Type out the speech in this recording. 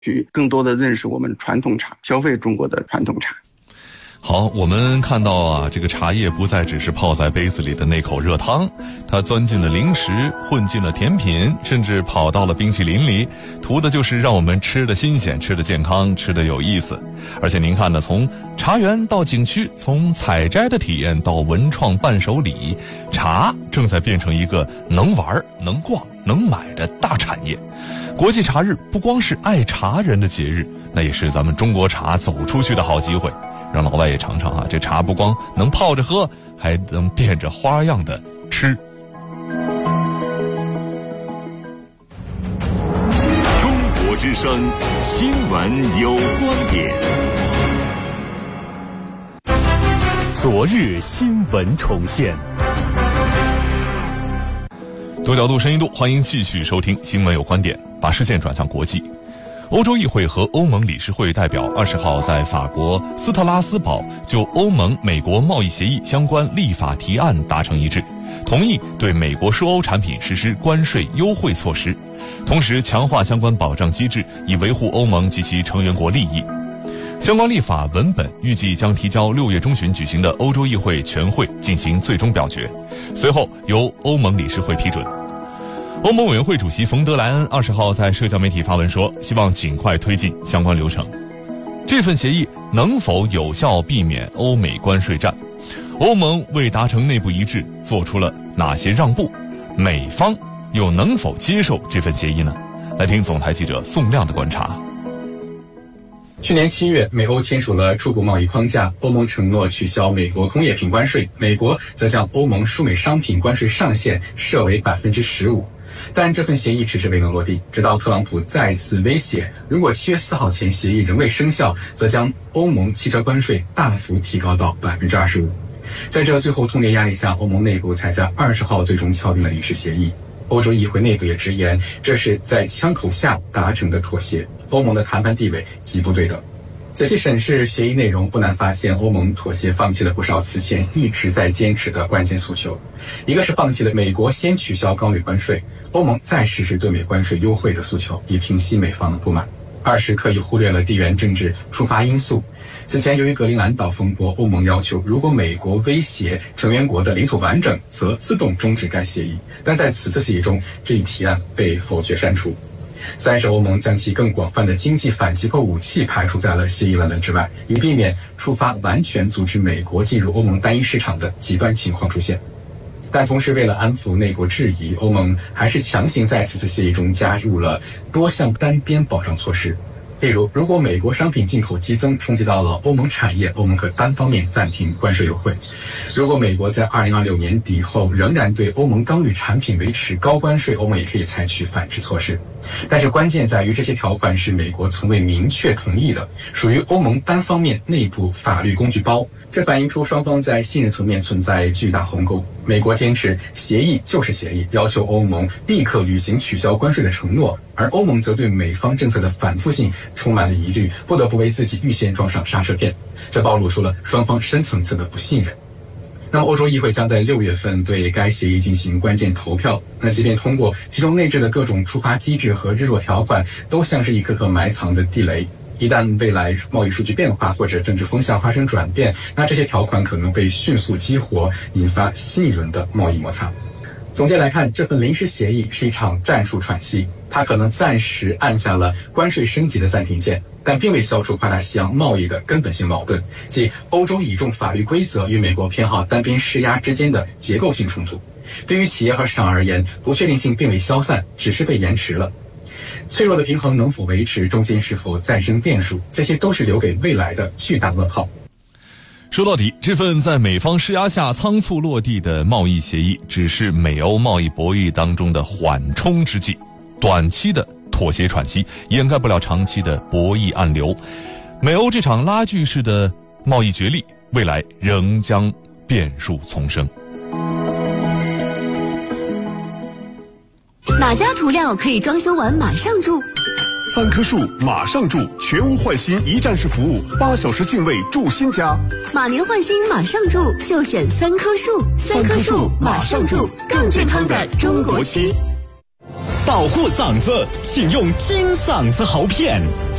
去更多的认识我们传统茶，消费中国的传统茶。 好，我们看到啊，这个茶叶不再只是泡在杯子里的那口热汤，它钻进了零食，混进了甜品，甚至跑到了冰淇淋里，图的就是让我们吃的新鲜，吃的健康，吃的有意思。而且您看呢，从茶园到景区，从采摘的体验到文创伴手礼，茶正在变成一个能玩、能逛、能买的大产业。国际茶日不光是爱茶人的节日，那也是咱们中国茶走出去的好机会。让老外也尝尝啊，这茶不光能泡着喝，还能变着花样的吃。 中国之声新闻有观点。 昨日新闻重现。 多角度、深一度，欢迎继续收听新闻有观点，把视线转向国际。欧洲议会和欧盟理事会代表20号在法国斯特拉斯堡就欧盟美国贸易协议相关立法提案达成一致，同意对美国输欧产品实施关税优惠措施，同时强化相关保障机制，以维护欧盟及其成员国利益。相关立法文本预计将提交6月中旬举行的欧洲议会全会进行最终表决，随后由欧盟理事会批准。欧盟委员会主席冯德莱恩20号在社交媒体发文说，希望尽快推进相关流程。这份协议能否有效避免欧美关税战？欧盟为达成内部一致做出了哪些让步？美方又能否接受这份协议呢？来听总台记者宋亮的观察。 去年7月，美欧签署了初步贸易框架，欧盟承诺取消美国工业品关税，美国则将欧盟输美商品关税上限设为15%。但这份协议迟迟未能落地，直到特朗普再次威胁，如果7月4号前协议仍未生效，则将欧盟汽车关税大幅提高到25%。在这最后通牒压力下，欧盟内部才在20号最终敲定了临时协议。欧洲议会内部也直言，这是在枪口下达成的妥协，欧盟的谈判地位极不对等。仔细审视协议内容，不难发现欧盟妥协放弃了不少此前一直在坚持的关键诉求。一个是放弃了美国先取消高率关税，欧盟再实施对美关税优惠的诉求，以平息美方的不满。二是刻意忽略了地缘政治触发因素。此前由于格陵兰岛风波，欧盟要求如果美国威胁成员国的领土完整，则自动终止该协议。但在此次协议中，这一提案被否决删除。三是欧盟将其更广泛的经济反击破武器排除在了协议文本之外，以避免触发完全阻止美国进入欧盟单一市场的极端情况出现。但同时为了安抚内国质疑，欧盟还是强行在此次协议中加入了多项单边保障措施。例如，如果美国商品进口激增冲击到了欧盟产业，欧盟可单方面暂停关税优惠。如果美国在2026年底后仍然对欧盟钢铝产品维持高关税，欧盟也可以采取反制措施。但是关键在于这些条款是美国从未明确同意的，属于欧盟单方面内部法律工具包。这反映出双方在信任层面存在巨大鸿沟。美国坚持协议就是协议，要求欧盟立刻履行取消关税的承诺，而欧盟则对美方政策的反复性充满了疑虑，不得不为自己预先装上刹车片。这暴露出了双方深层次的不信任。那么欧洲议会将在6月份对该协议进行关键投票，那即便通过，其中内置的各种触发机制和日落条款都像是一颗颗埋藏的地雷。一旦未来贸易数据变化或者政治风向发生转变，那这些条款可能被迅速激活，引发新一轮的贸易摩擦。总结来看，这份临时协议是一场战术喘息，它可能暂时按下了关税升级的暂停键，但并未消除跨大西洋贸易的根本性矛盾，即欧洲倚重法律规则与美国偏好单边施压之间的结构性冲突。对于企业和市场而言，不确定性并未消散，只是被延迟了。脆弱的平衡能否维持，中间是否再生变数，这些都是留给未来的巨大问号。 说到底，这份在美方施压下仓促落地的贸易协议，只是美欧贸易博弈当中的缓冲之计，短期的妥协喘息掩盖不了长期的博弈暗流。美欧这场拉锯式的贸易角力，未来仍将变数丛生。 哪家涂料可以装修完马上住 ？3棵树马上住，全屋换新一站式服务，8小时进位住新家。 马年换新马上住，就选3棵树。3棵树马上住，更健康的中国区。 保护嗓子，请用金嗓子喉片。